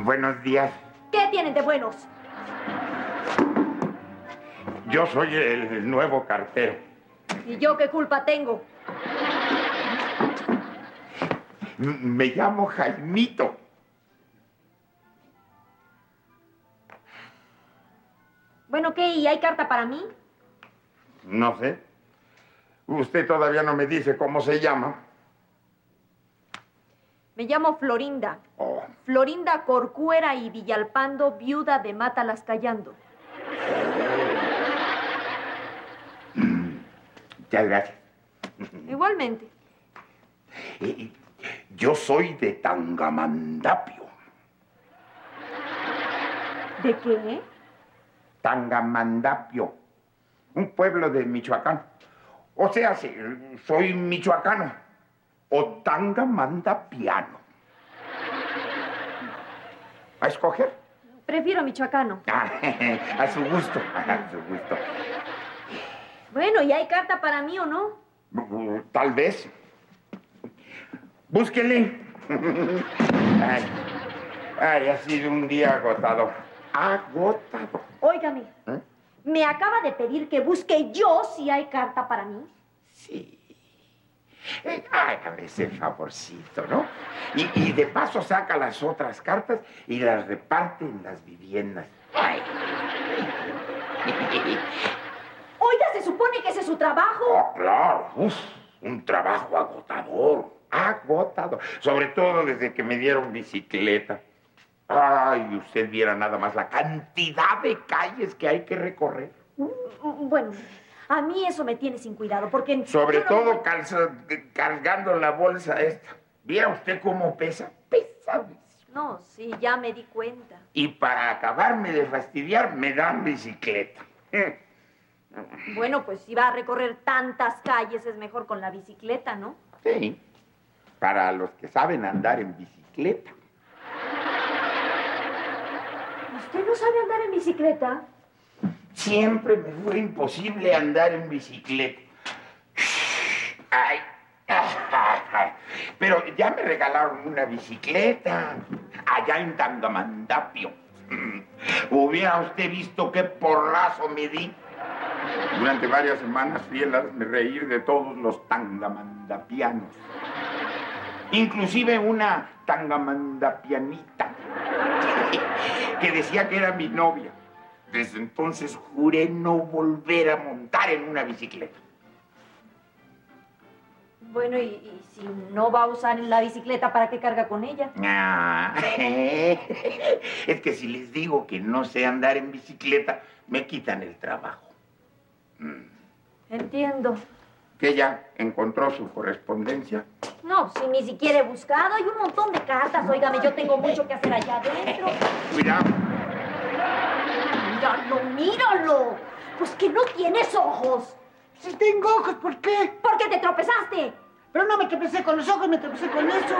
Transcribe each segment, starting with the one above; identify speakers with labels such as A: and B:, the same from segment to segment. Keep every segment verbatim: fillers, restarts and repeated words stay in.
A: Buenos días.
B: ¿Qué tienen de buenos?
A: Yo soy el nuevo cartero.
B: ¿Y yo qué culpa tengo?
A: Me llamo Jaimito.
B: Bueno, ¿qué? ¿Y hay carta para mí?
A: No sé. Usted todavía no me dice cómo se llama.
B: Me llamo Florinda.
A: Oh.
B: Florinda Corcuera y Villalpando, viuda de Mátalas Callando.
A: Muchas gracias.
B: Igualmente.
A: Eh, yo soy de Tangamandapio.
B: ¿De qué?
A: Tangamandapio. Un pueblo de Michoacán. O sea, sí, soy michoacano. O tangamandapiano. ¿A escoger?
B: Prefiero michoacano.
A: A su gusto, a su gusto.
B: Bueno, ¿y hay carta para mí o no?
A: Tal vez. Búsquele. Ay, ay, ha sido un día agotador. Agotador.
B: Óigame,
A: ¿Eh?
B: ¿me acaba de pedir que busque yo si hay carta para mí?
A: Sí. Eh, hágame ese favorcito, ¿no? Y, y de paso saca las otras cartas y las reparte en las viviendas. Ay.
B: Oiga, ¿se supone que ese es su trabajo?
A: Oh, claro. Uf, un trabajo agotador. Agotador. Sobre todo desde que me dieron bicicleta. Ay, usted viera nada más la cantidad de calles que hay que recorrer.
B: Bueno, a mí eso me tiene sin cuidado, porque...
A: Sobre
B: no
A: todo
B: me...
A: calza, cargando la bolsa esta. ¿Viera usted cómo pesa? Pesadísimo.
B: No, sí, ya me di cuenta.
A: Y para acabarme de fastidiar, me dan bicicleta.
B: Bueno, pues si va a recorrer tantas calles, es mejor con la bicicleta, ¿no?
A: Sí, para los que saben andar en bicicleta.
B: ¿Usted no sabe andar en bicicleta?
A: Siempre me fue imposible andar en bicicleta. Ay, ay, ay. Pero ya me regalaron una bicicleta allá en Tangamandapio. Hubiera usted visto qué porrazo me di. Durante varias semanas fui el hazme reír de todos los tangamandapianos. Inclusive una tangamandapianita que decía que era mi novia. Desde entonces juré no volver a montar en una bicicleta.
B: Bueno, y, y si no va a usar la bicicleta, ¿para qué carga con ella?
A: Ah, es que si les digo que no sé andar en bicicleta, me quitan el trabajo.
B: Entiendo.
A: ¿Que ya encontró su correspondencia?
B: No, si ni siquiera he buscado. Hay un montón de cartas. Óigame, yo tengo mucho que hacer allá adentro.
A: Cuidado.
B: Míralo, míralo. Pues que no tienes ojos.
C: Si tengo ojos, ¿por qué?
B: ¿Por qué te tropezaste?
C: Pero no me tropecé con los ojos, me tropecé con eso.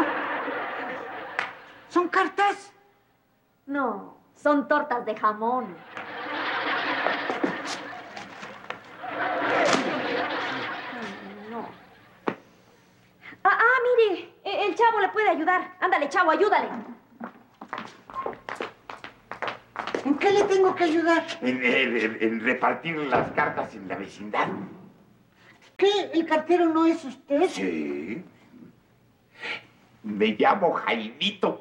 C: ¿Son cartas?
B: No, son tortas de jamón. No. Ah, ah, mire, el chavo le puede ayudar. Ándale, chavo, ayúdale.
C: ¿En qué le tengo que ayudar?
A: En, en- en repartir las cartas en la vecindad.
C: ¿Qué? ¿El cartero no es usted?
A: Sí. Me llamo Jaimito.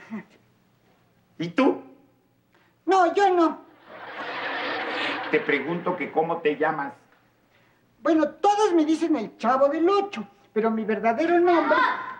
A: ¿Y tú?
C: No, yo no.
A: Te pregunto que cómo te llamas.
C: Bueno, todos me dicen el Chavo del Ocho, pero mi verdadero nombre...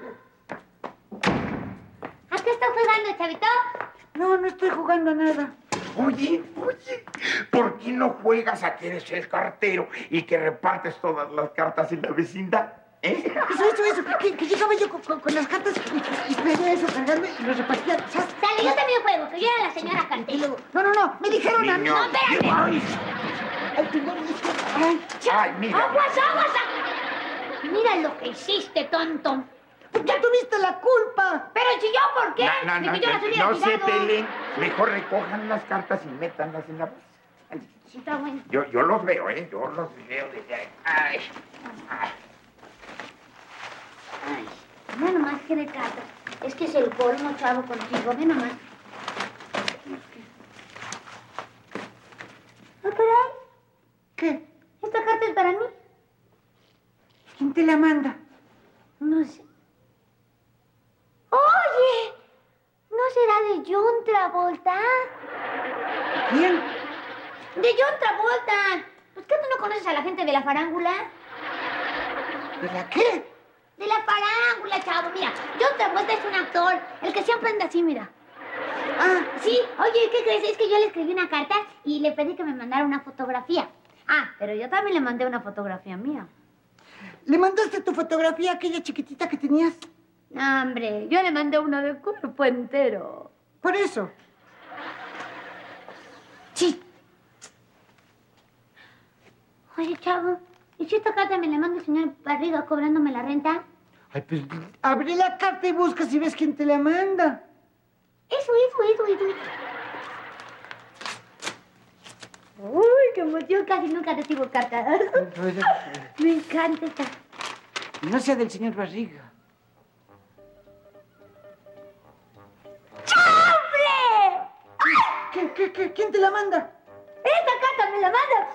D: ¿A qué estás jugando, Chavito?
C: No, no estoy jugando a nada.
A: Oye, oye, ¿por qué no juegas a que eres el cartero y que repartes todas las cartas en la vecindad? ¿Eh?
C: Eso, eso, eso. Que, que llegaba yo con, con- con las cartas y, y traía eso cargando y lo repartía. ¿Sabes?
D: Dale, yo también juego, que yo era la señora
C: Y
D: Cantelo.
C: luego... No, no, no. Me dijeron a mí...
A: Niño.
D: No, espérate.
A: Ay,
C: Ay, primero dije... Ay,
A: ay, mira.
D: ¡Aguas, aguas! a- Mira lo que hiciste, tonto.
C: pues ya tuviste la culpa.
D: Pero si yo, ¿por qué?
A: No, no,
D: De
A: no,
D: que yo las
A: no,
D: hubiera
A: no se
D: tirado.
A: peleen. Mejor recojan las cartas y métanlas en la bolsa.
D: Sí, está bueno.
A: Yo, yo los veo, ¿eh? Yo los veo desde ahí. Ay, ay.
D: Ay, ve nomás qué de cartas. Es que es el colmo, chavo, contigo. Ve nomás. ¿Ah, caray?
C: ¿Qué?
D: ¿Esta carta es para mí?
C: ¿Quién te la manda?
D: No sé. ¡Oye! ¿No será de John Travolta?
C: ¿Quién?
D: ¡De John Travolta! ¿Pues qué tú no conoces a la gente de la farándula?
C: ¿De la qué?
D: De la farándula, chavo. Mira, John Travolta es un actor, el que siempre anda así, mira.
C: Ah,
D: Sí, oye, ¿qué crees? Es que yo le escribí una carta y le pedí que me mandara una fotografía. Ah, pero yo también le mandé una fotografía mía.
C: ¿le mandaste tu fotografía a aquella chiquitita que tenías?
D: No, hombre, yo le mandé una de cuerpo entero.
C: Por eso.
D: Sí. Oye, chavo, ¿y si esta carta me la manda el señor Barriga cobrándome la renta?
C: Ay, pues abre la carta y busca si ves quién te la manda.
D: Eso, eso, eso, eso. Uy, qué emoción, casi nunca recibo cartas. Me encanta esta.
C: No sea del señor Barriga.
D: ¡Chambre!
C: ¿Qué, qué, qué? ¿Quién te la manda?
D: ¡Esta carta me la manda!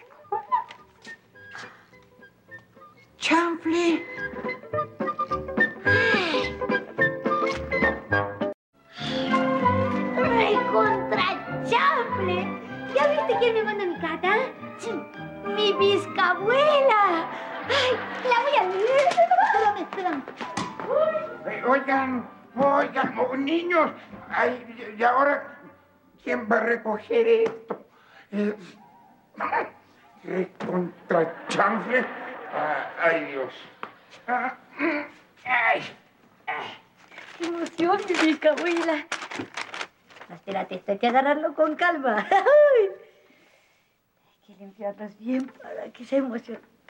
C: ¡Chanfle!
D: ¡Ay, contra chambre! ¿Ya viste quién me manda mi carta? Sí, mi bisabuela. ¡Ay, la voy a leer! Espérame, espérame.
A: Eh, Oigan, oigan, oh, niños. Ay, y ahora, ¿quién va a recoger esto? Eh, Contrachanfle. Ah, ay, Dios. Ah, mm, ay, ay.
D: ¡Qué emoción, mi bisabuela! Espérate, esto hay que agarrarlo con calma. Ay, hay que limpiarlos bien para que se emocione.